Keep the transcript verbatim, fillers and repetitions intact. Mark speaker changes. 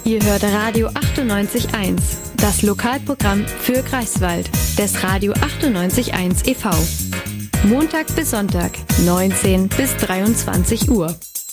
Speaker 1: Ihr hört Radio achtundneunzig Komma eins, das Lokalprogramm für Greifswald des Radio achtundneunzig Komma eins e V. Montag bis Sonntag, neunzehn bis dreiundzwanzig Uhr.